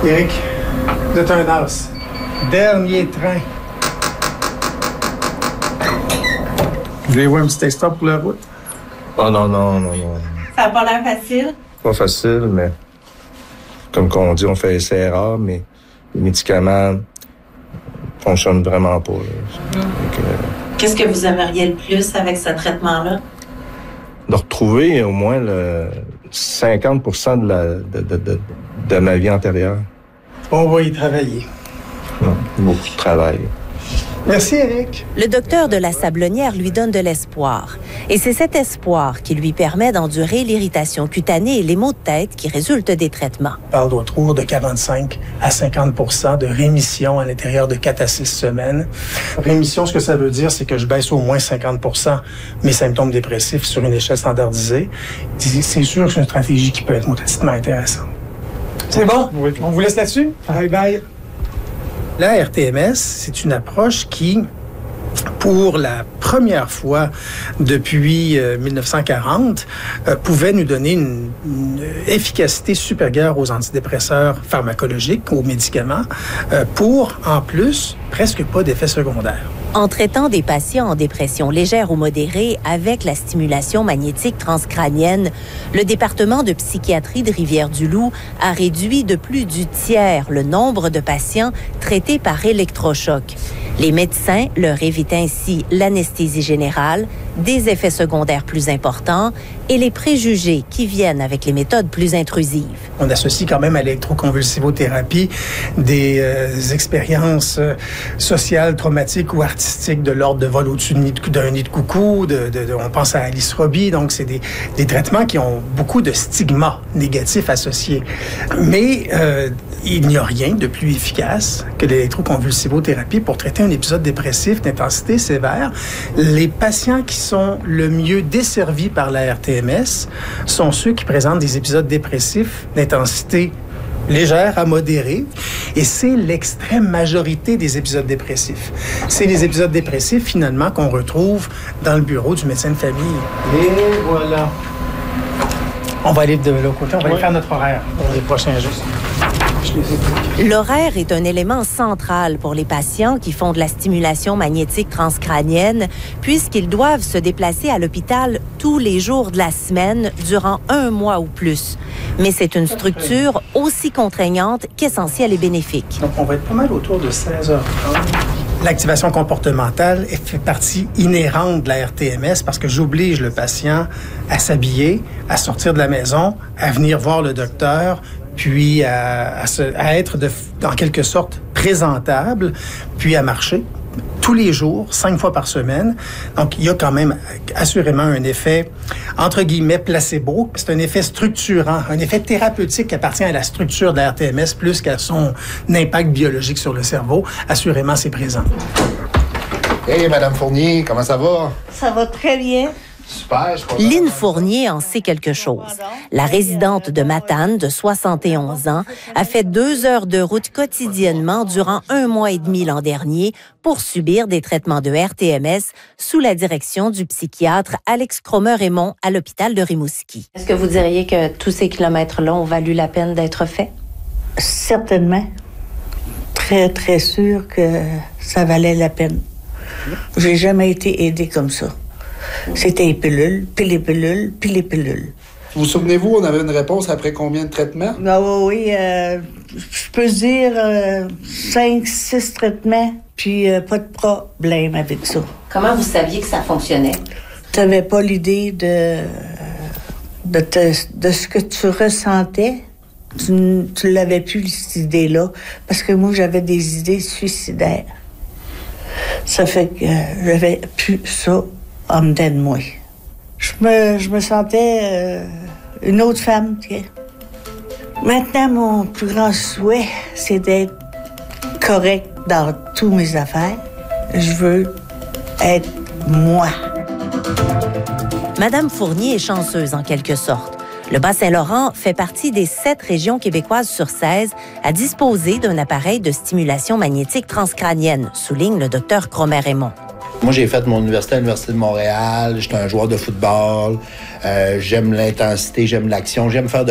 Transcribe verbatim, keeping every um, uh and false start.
Éric, vous êtes un as. Dernier train. Vous voulez voir un petit extra pour la route? Oh non, non, non, non. Ça n'a pas l'air facile? Pas facile, mais comme on dit, on fait essai-erreur, mais les médicaments fonctionnent vraiment pas. Mmh. Donc, euh, Qu'est-ce que vous aimeriez le plus avec ce traitement-là? De retrouver au moins le cinquante pour cent de, la, de, de, de, de ma vie antérieure. On va y travailler. Non, beaucoup de travail. Merci, Éric. Le docteur de la Sablonnière lui donne de l'espoir. Et c'est cet espoir qui lui permet d'endurer l'irritation cutanée et les maux de tête qui résultent des traitements. On parle d'autres de quarante-cinq à cinquante pour cent de rémission à l'intérieur de quatre à six semaines. Rémission, ce que ça veut dire, c'est que je baisse au moins cinquante pour cent mes symptômes dépressifs sur une échelle standardisée. C'est sûr que c'est une stratégie qui peut être modestement intéressante. C'est bon? Oui. On vous laisse là-dessus? Bye bye. La R T M S, c'est une approche qui, pour la première fois depuis euh, mille neuf cent quarante, euh, pouvait nous donner une, une efficacité supérieure aux antidépresseurs pharmacologiques, aux médicaments, euh, pour, en plus, presque pas d'effets secondaires. En traitant des patients en dépression légère ou modérée avec la stimulation magnétique transcrânienne, le département de psychiatrie de Rivière-du-Loup a réduit de plus du tiers le nombre de patients traités par électrochoc. Les médecins leur évitent ainsi l'anesthésie générale, des effets secondaires plus importants et les préjugés qui viennent avec les méthodes plus intrusives. On associe quand même à l'électroconvulsivothérapie des euh, expériences euh, sociales, traumatiques ou artistiques de l'ordre de vol au-dessus d'un nid de coucou. De, de, de, on pense à Alice Robbie. Donc, c'est des, des traitements qui ont beaucoup de stigmas négatifs associés. Mais euh, il n'y a rien de plus efficace que l'électroconvulsivothérapie pour traiter un épisode dépressif d'intensité sévère. Les patients qui sont le mieux desservis par la R T M S sont ceux qui présentent des épisodes dépressifs d'intensité légère à modérée. Et c'est l'extrême majorité des épisodes dépressifs. C'est les épisodes dépressifs, finalement, qu'on retrouve dans le bureau du médecin de famille. Et voilà. On va aller de l'autre côté. On va oui. aller faire notre horaire pour les prochains jours. L'horaire est un élément central pour les patients qui font de la stimulation magnétique transcrânienne, puisqu'ils doivent se déplacer à l'hôpital tous les jours de la semaine durant un mois ou plus. Mais c'est une structure aussi contraignante qu'essentielle et bénéfique. Donc, on va être pas mal autour de seize heures trente. L'activation comportementale fait partie inhérente de la R T M S parce que j'oblige le patient à s'habiller, à sortir de la maison, à venir voir le docteur, puis à, à, se, à être de, en quelque sorte présentable, puis à marcher tous les jours, cinq fois par semaine. Donc, il y a quand même assurément un effet, entre guillemets, placebo. C'est un effet structurant, un effet thérapeutique qui appartient à la structure de la R T M S plus qu'à son impact biologique sur le cerveau. Assurément, c'est présent. Hey, Madame Fournier, comment ça va? Ça va très bien. Super, je crois. Lynn Fournier en sait quelque chose. La résidente de Matane, de soixante et onze ans, a fait deux heures de route quotidiennement durant un mois et demi l'an dernier pour subir des traitements de R T M S sous la direction du psychiatre Alex Cromer-Raymond à l'hôpital de Rimouski. Est-ce que vous diriez que tous ces kilomètres-là ont valu la peine d'être faits? Certainement. Très, très sûr que ça valait la peine. J'ai jamais été aidée comme ça. C'était les pilules, puis les pilules, puis les pilules. Vous souvenez-vous, on avait une réponse après combien de traitements? Ah oui, euh, je peux dire euh, cinq, six traitements, puis euh, pas de problème avec ça. Comment vous saviez que ça fonctionnait? Tu n'avais pas l'idée de, de, te, de ce que tu ressentais. Tu ne l'avais plus, cette idée-là, parce que moi, j'avais des idées suicidaires. Ça fait que euh, j'avais plus ça en dedans de moi. Je me, je me sentais euh, une autre femme. Tiens. Maintenant, mon plus grand souhait, c'est d'être correct dans toutes mes affaires. Je veux être moi. Madame Fournier est chanceuse en quelque sorte. Le Bas-Saint-Laurent fait partie des sept régions québécoises sur seize à disposer d'un appareil de stimulation magnétique transcrânienne, souligne le docteur Cromer-Raymond. Moi, j'ai fait mon université à l'Université de Montréal. J'étais un joueur de football. Euh, j'aime l'intensité, j'aime l'action, j'aime faire de